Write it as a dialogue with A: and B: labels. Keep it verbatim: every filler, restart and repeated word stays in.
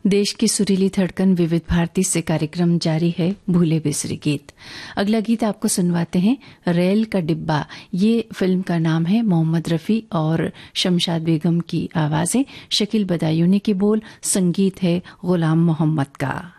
A: देश की सुरीली धड़कन विविध भारती से कार्यक्रम जारी है भूले बिसरे गीत। अगला गीत आपको सुनवाते हैं रेल का डिब्बा। ये फिल्म का नाम है। मोहम्मद रफी और शमशाद बेगम की आवाजें, शकील बदायूनी के बोल, संगीत है गुलाम मोहम्मद का।